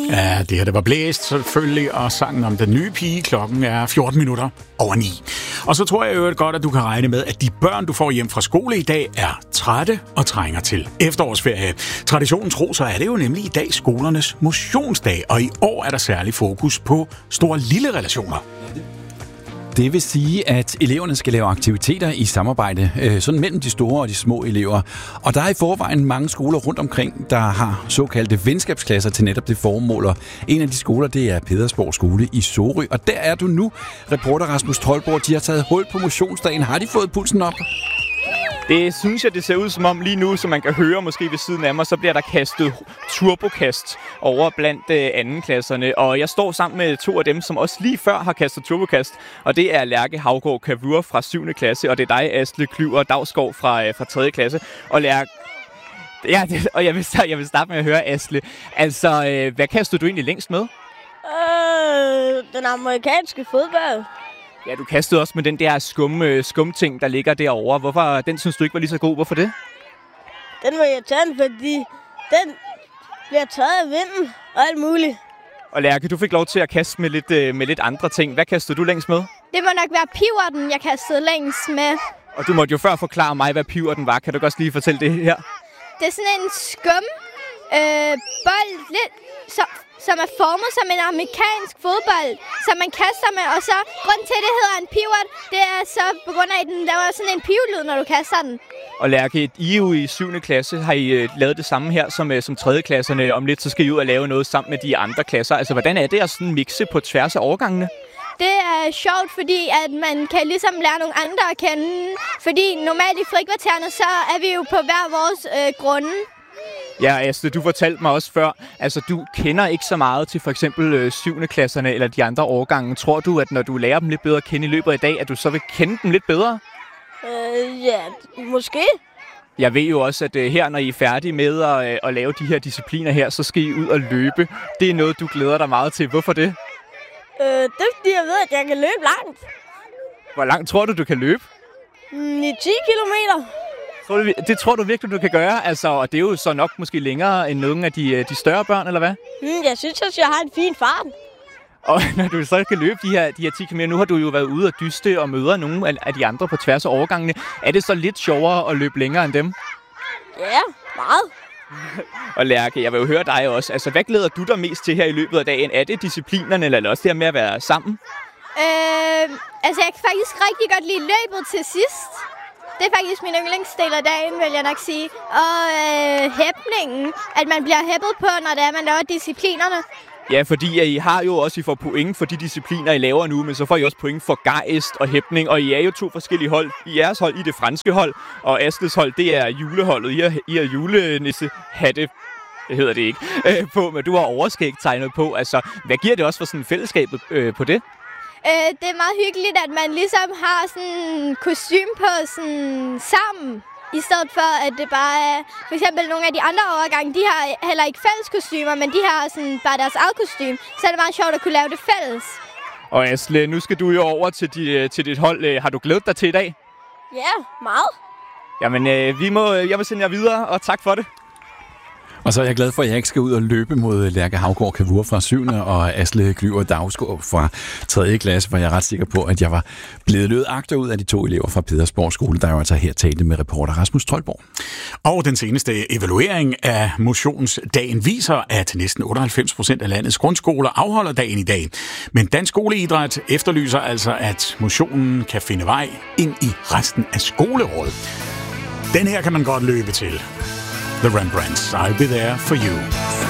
Ja, det her, det var blæst selvfølgelig, og sangen om den nye pige. Klokken er 14 minutter over 9. Og så tror jeg jo godt, at du kan regne med, at de børn, du får hjem fra skole i dag, er trætte og trænger til efterårsferie. Traditionen tro, så er det jo nemlig i dag skolernes motionsdag, og i år er der særlig fokus på store-lille relationer. Det vil sige, at eleverne skal lave aktiviteter i samarbejde, sådan mellem de store og de små elever. Og der er i forvejen mange skoler rundt omkring, der har såkaldte venskabsklasser til netop det formål. Og en af de skoler, det er Pedersborg Skole i Sorø. Og der er du nu, reporter Rasmus Troldborg. De har taget hul på motionsdagen. Har de fået pulsen op? Det synes jeg, det ser ud som om lige nu, som man kan høre måske ved siden af mig, så bliver der kastet turbokast over blandt andenklasserne. Og jeg står sammen med to af dem, som også lige før har kastet turbokast. Og det er Lærke Havgård Kavur fra 7. klasse, og det er dig, Asle Klyver Dagsgaard fra 3. klasse. Og Lærke... Ja, og jeg vil starte med at høre, Asle. Altså, hvad kastede du egentlig længst med? Den amerikanske fodbold. Ja, du kastede også med den der skumting, der ligger derovre. Hvorfor? Den synes du ikke var lige så god. Hvorfor det? Den var irriterende, fordi den bliver taget af vinden og alt muligt. Og Lærke, du fik lov til at kaste med lidt andre ting. Hvad kastede du længst med? Det må nok være piverten, jeg kastede længst med. Og du måtte jo før forklare mig, hvad piverten var. Kan du også lige fortælle det her? Det er sådan en skum bold, lidt som er formet som en amerikansk fodbold, som man kaster med. Og så grund til, at det hedder en pivot, det er så på grund af, at den laver sådan en pivlyd, når du kaster den. Og Lærke, I jo i 7. klasse har I lavet det samme her som 3. klasserne. Om lidt så skal I ud og lave noget sammen med de andre klasser. Altså, hvordan er det at sådan mixe på tværs af årgangene? Det er sjovt, fordi at man kan ligesom lære nogle andre at kende. Fordi normalt i frikvartererne, så er vi jo på hver vores grunde. Ja, Asle, du fortalte mig også før, altså du kender ikke så meget til for eksempel 7. klasserne eller de andre årgange. Tror du, at når du lærer dem lidt bedre at kende i løbet af i dag, at du så vil kende dem lidt bedre? Ja, måske. Jeg ved jo også, at her, når I er færdige med at lave de her discipliner her, så skal I ud og løbe. Det er noget, du glæder dig meget til. Hvorfor det? Det er fordi, jeg ved, at jeg kan løbe langt. Hvor langt tror du kan løbe? I 10 kilometer. Det tror du virkelig, du kan gøre? Altså, og det er jo så nok måske længere end nogle af de større børn, eller hvad? Jeg synes også, jeg har en fin fart. Og når du så kan løbe de her 10 km, nu har du jo været ude og dyste og møder nogle af de andre på tværs af årgangene. Er det så lidt sjovere at løbe længere end dem? Ja, meget. Og Lærke, jeg vil jo høre dig også. Altså, hvad glæder du dig mest til her i løbet af dagen? Er det disciplinerne, eller også det her med at være sammen? Altså, jeg kan faktisk rigtig godt lide løbet til sidst. Det er faktisk min yndlingsdel af dagen, vil jeg nok sige. Og hæpningen, at man bliver hæppet på, når det er, man laver disciplinerne. Ja, fordi I har jo også, I får point for de discipliner, I laver nu, men så får I også point for gejst og hæpning, og I er jo 2 forskellige hold. I jeres hold, I det franske hold, og Asles hold, det er juleholdet. I har julenissehatte, det hedder det ikke, på, men du har overskæg tegnet på. Altså, hvad giver det også for sådan fællesskabet på det? Det er meget hyggeligt, at man ligesom har sådan kostume på sådan sammen. I stedet for, at det bare er... For eksempel nogle af de andre overgange, de har heller ikke fælles kostymer, men de har sådan bare deres eget kostume. Så er det meget sjovt at kunne lave det fælles. Og Asle, nu skal du jo over til dit hold. Har du glædet dig til i dag? Ja, meget. Jamen, jeg må sende jer videre, og tak for det. Og så er jeg glad for, at jeg ikke skal ud og løbe mod Lærke Havgård Kavur fra 7. og Asle Klyver Dagsgaard fra 3. klasse, hvor jeg er ret sikker på, at jeg var blevet løbet agterud af de 2 elever fra Pedersborg Skole, der jo altså her talte med reporter Rasmus Troldborg. Og den seneste evaluering af motionsdagen viser, at næsten 98% af landets grundskoler afholder dagen i dag. Men Dansk Skoleidræt efterlyser altså, at motionen kan finde vej ind i resten af skoleåret. Den her kan man godt løbe til. The Rembrandts, I'll be there for you.